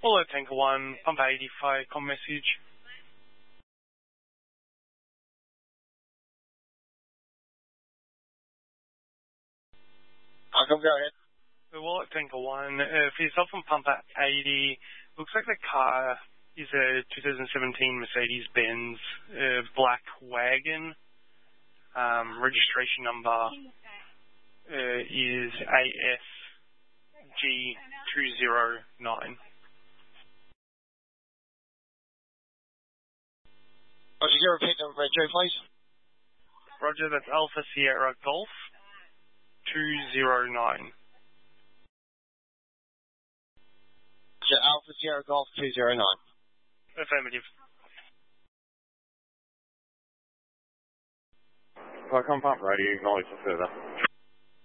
Apollo Tanker 1, Pump 80, fire com message. Go ahead. Wallet Tanker 1, for yourself on Pump 80, looks like the car is a 2017 Mercedes-Benz black wagon. Registration number is ASG209. Roger, can you repeat the reg, please? Roger, that's Alpha Sierra Golf 209. Alpha Sierra Golf 209. Affirmative. Welcome, Pump Radio, acknowledge the further.